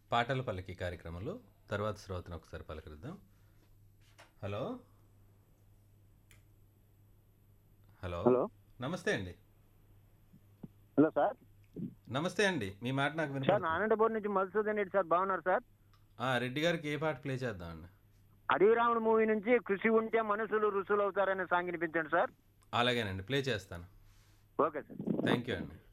పాటల పల్లకి కార్యక్రమంలో తర్వాత శ్రోతను ఒకసారి పలకరిద్దాం. హలో హలో హలో నమస్తే అండి. Hello sir. నమస్తే అండి, మీ మాట నాకు సార్ వినపడుతుంది. నారాయణపూర్ నుంచి మధుసూదన్ రెడ్డి సార్, బాగున్నారు సార్? రెడ్డి గారికి ఏ పాట ప్లే చేద్దామండి? అడవిరాముడు మూవీ నుంచి కృషి ఉంటే మనుషులు రుసులు అవుతారనే సాంగ్ వినిపించండి సార్. అలాగేనండి, ప్లే చేస్తాను. Okay sir. థ్యాంక్ యూ అండి.